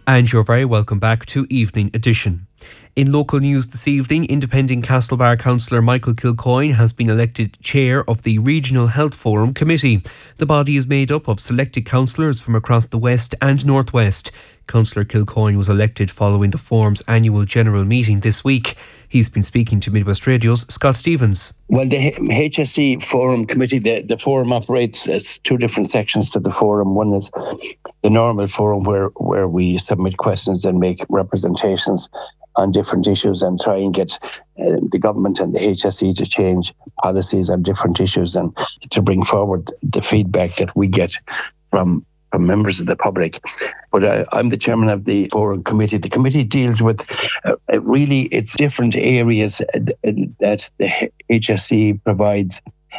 And you're very welcome back to Evening Edition. In local news this evening, independent Castlebar councillor Michael Kilcoyne has been elected chair of the Regional Health Forum Committee. The body is made up of selected councillors from across the West and North West. Councillor Kilcoyne was elected following the forum's annual general meeting this week. He's been speaking to Midwest Radio's Scott Stevens. Well, the HSE Forum Committee, the forum operates as two different sections to the forum. One is the normal forum where we submit questions and make representations on different issues and try and get the government and the HSE to change policies on different issues and to bring forward the feedback that we get from members of the public. But I'm the chairman of the Forum Committee. The committee deals with really it's different areas that the HSE provides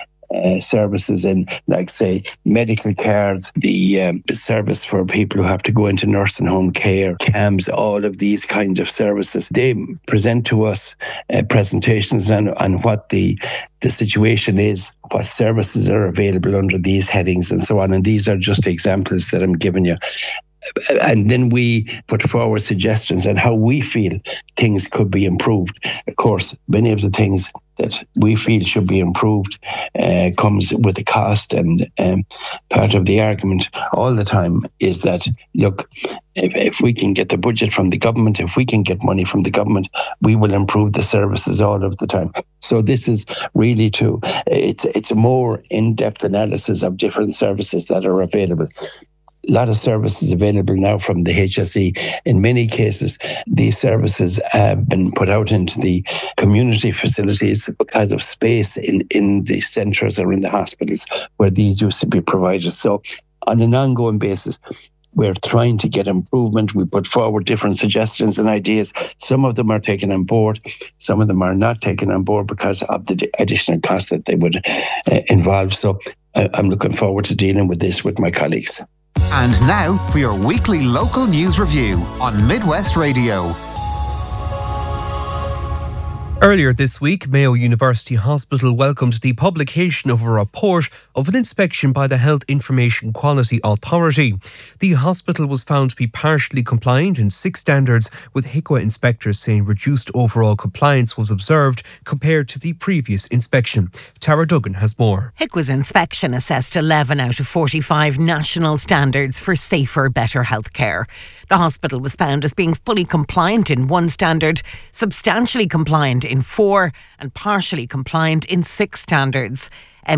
services in, like say medical cards, the service for people who have to go into nursing home care, CAMS, all of these kinds of services. They present to us presentations on what the situation is, what services are available under these headings and so on. And these are just examples that I'm giving you. And then we put forward suggestions on how we feel things could be improved. Of course, many of the things that we feel should be improved comes with a cost, and part of the argument all the time is that, look, if we can get the budget from the government, if we can get money from the government, we will improve the services all of the time. So this is really it's a more in-depth analysis of different services that are available. A lot of services available now from the HSE. In many cases, these services have been put out into the community facilities because of space in the centres or in the hospitals where these used to be provided. So on an ongoing basis, we're trying to get improvement. We put forward different suggestions and ideas. Some of them are taken on board. Some of them are not taken on board because of the additional cost that they would involve. So I'm looking forward to dealing with this with my colleagues. And now for your weekly local news review on Midwest Radio. Earlier this week, Mayo University Hospital welcomed the publication of a report of an inspection by the Health Information Quality Authority. The hospital was found to be partially compliant in 6 standards, with HIQA inspectors saying reduced overall compliance was observed compared to the previous inspection. Tara Duggan has more. HIQA's inspection assessed 11 out of 45 national standards for safer, better healthcare. The hospital was found as being fully compliant in 1 standard, substantially compliant in 4 and partially compliant in 6 standards.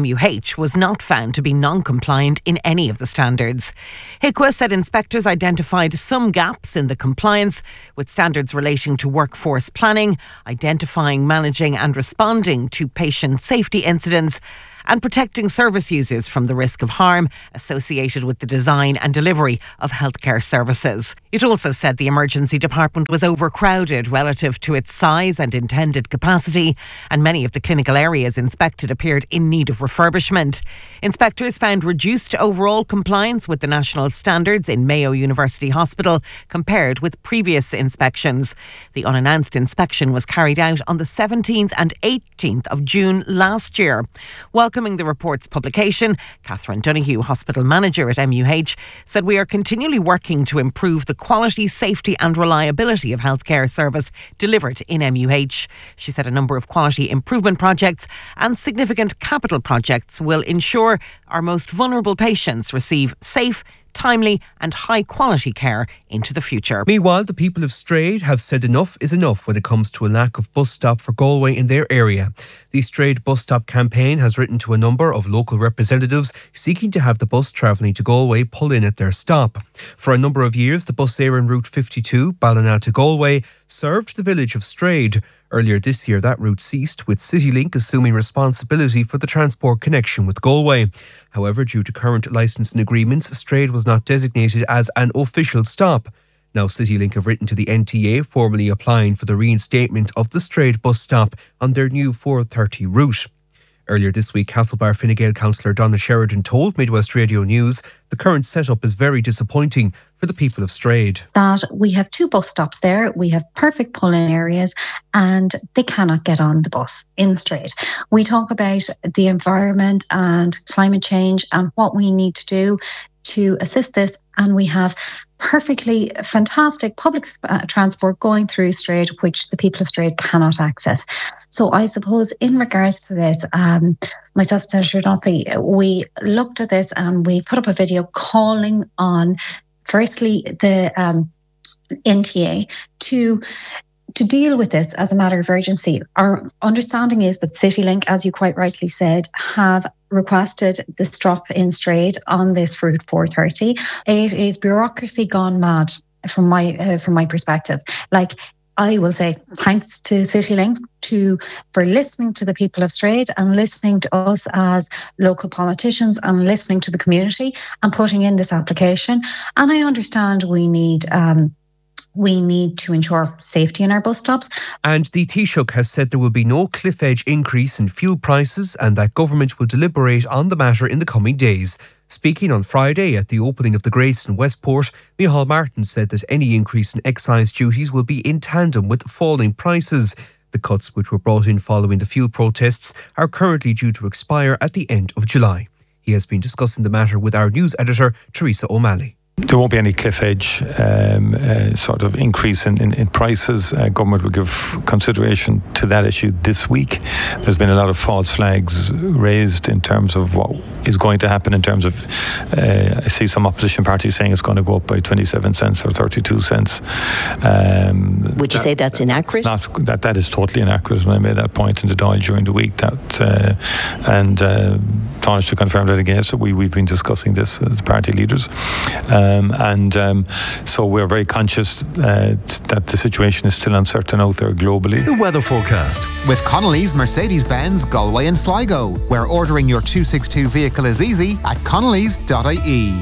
MUH was not found to be non-compliant in any of the standards. HIQA said inspectors identified some gaps in the compliance, with standards relating to workforce planning, identifying, managing and responding to patient safety incidents, and protecting service users from the risk of harm associated with the design and delivery of healthcare services. It also said the emergency department was overcrowded relative to its size and intended capacity, and many of the clinical areas inspected appeared in need of refurbishment. Inspectors found reduced overall compliance with the national standards in Mayo University Hospital compared with previous inspections. The unannounced inspection was carried out on the 17th and 18th of June last year. Welcoming the report's publication, Catherine Donoghue, hospital manager at MUH, said we are continually working to improve the quality, safety and reliability of healthcare service delivered in MUH. She said a number of quality improvement projects and significant capital projects will ensure our most vulnerable patients receive safe, timely and high quality care into the future. Meanwhile, the people of Strade have said enough is enough when it comes to a lack of bus stop for Galway in their area. The Strade Bus Stop campaign has written to a number of local representatives seeking to have the bus travelling to Galway pull in at their stop. For a number of years, the bus Éireann Route 52, Ballina to Galway, served the village of Strade. Earlier this year, that route ceased, with CityLink assuming responsibility for the transport connection with Galway. However, due to current licensing agreements, Strade was not designated as an official stop. Now, CityLink have written to the NTA formally applying for the reinstatement of the Strade bus stop on their new 430 route. Earlier this week, Castlebar Fine Gael councillor Donna Sheridan told Midwest Radio News the current setup is very disappointing for the people of Strade. That we have 2 bus stops there, we have perfect pull-in areas and they cannot get on the bus in Strade. We talk about the environment and climate change and what we need to do to assist this, and we have perfectly fantastic public transport going through Straight, which the people of Straight cannot access. So I suppose in regards to this, myself and Senator Donnelly, we looked at this and we put up a video calling on, firstly, the NTA to deal with this as a matter of urgency. Our understanding is that CityLink, as you quite rightly said, have requested the stop in Straight on this Route 430. It is bureaucracy gone mad from my perspective. Like, I will say thanks to CityLink for listening to the people of Straight and listening to us as local politicians and listening to the community and putting in this application. And I understand we need to ensure safety in our bus stops. And the Taoiseach has said there will be no cliff edge increase in fuel prices and that government will deliberate on the matter in the coming days. Speaking on Friday at the opening of the Grace in Westport, Micheál Martin said that any increase in excise duties will be in tandem with falling prices. The cuts, which were brought in following the fuel protests, are currently due to expire at the end of July. He has been discussing the matter with our news editor, Teresa O'Malley. There won't be any cliff edge sort of increase in prices. Government will give consideration to that issue this week. There's been a lot of false flags raised in terms of what is going to happen in terms of, I see some opposition parties saying it's going to go up by 27 cents or 32 cents. Would you say that's inaccurate? That is totally inaccurate. When I made that point in the Dáil during the week, Taoiseach to confirm that again. So we've been discussing this as party leaders. So we're very conscious that the situation is still uncertain out there globally. The weather forecast with Connolly's Mercedes-Benz Galway and Sligo, where ordering your 262 vehicle is easy at connolly's.ie.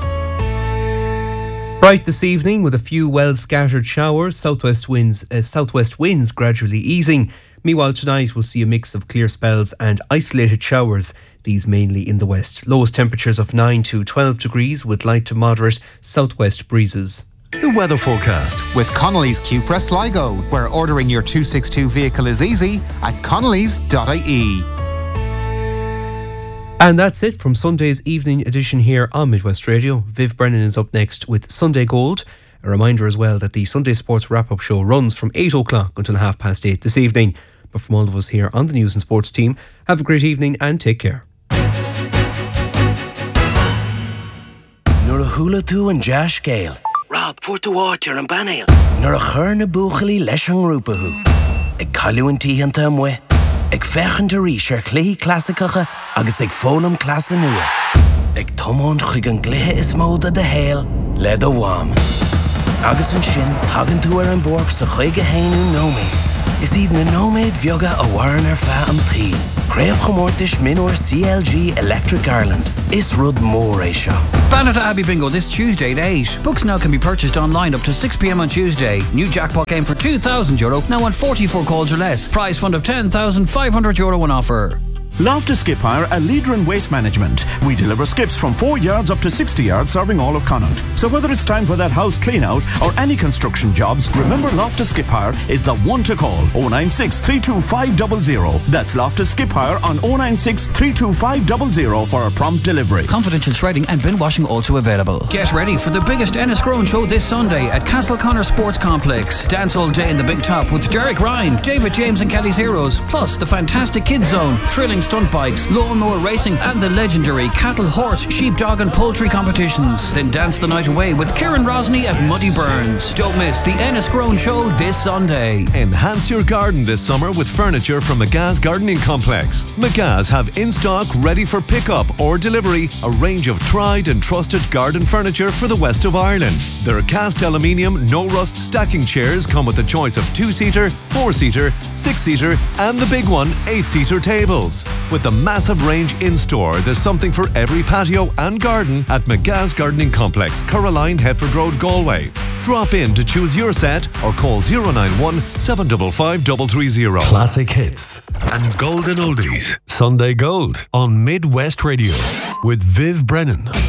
Bright this evening with a few well-scattered showers, southwest winds gradually easing. Meanwhile, tonight we'll see a mix of clear spells and isolated showers, these mainly in the west. Lowest temperatures of 9 to 12 degrees with light to moderate southwest breezes. The weather forecast with Connolly's Cupra Sligo, where ordering your 262 vehicle is easy at connolly's.ie. And that's it from Sunday's evening edition here on Midwest Radio. Viv Brennan is up next with Sunday Gold. A reminder as well that the Sunday Sports Wrap-Up Show runs from 8 o'clock until 8:30 this evening. But from all of us here on the News and Sports team, have a great evening and take care. Nor a hula tú an Josh Gale. Rob, put the water and banale. Nor a chur na buchali leis an rúpahu. Ag caiú an tíhanta amwe. Ag fechan de rísh ar clí classicacha agus ag fólam clasa nua. Ag tomón chuig an glithe is móda de héal le do wam. Agus an sin tagan tú ar an borg sa chuig a héinú nóméid. Is iad na nóméid bheoga a waran ar fa an tí. Craobh chomórtais minúir CLG Electric Ireland. Is rud mór é seo. Bannerta Abbey Bingo this Tuesday at 8. Books now can be purchased online up to 6 p.m. on Tuesday. New jackpot game for €2,000, now on 44 calls or less. Prize fund of €10,500 on offer. Loftus Skip Hire, a leader in waste management. We deliver skips from 4 yards up to 60 yards, serving all of Connaught. So whether it's time for that house clean out or any construction jobs, remember Loftus Skip Hire is the one to call. 096 325 00. That's Loftus Skip Hire on 096 325 00 for a prompt delivery. Confidential shredding and bin washing also available. Get ready for the biggest Enniscrone show this Sunday at Castleconnor Sports Complex. Dance all day in the Big Top with Derek Ryan, David James and Kelly's Heroes, plus the fantastic Kids Zone, thrilling stunt bikes, lawnmower racing and the legendary cattle, horse, sheep, dog and poultry competitions. Then dance the night away with Kieran Rosny at Muddy Burns. Don't miss the Enniscrone show this Sunday. Enhance your garden this summer with furniture from McGa's Gardening Complex. McGa's have in stock, ready for pickup or delivery, a range of tried and trusted garden furniture for the west of Ireland. Their cast aluminium, no rust stacking chairs come with a choice of 2-seater, 4-seater, 6-seater and the big one, 8-seater tables. With the massive range in-store, there's something for every patio and garden at McGa's Gardening Complex, Caroline, Headford Road, Galway. Drop in to choose your set or call 091 755 330. Classic hits and golden oldies. Sunday Gold on Midwest Radio with Viv Brennan.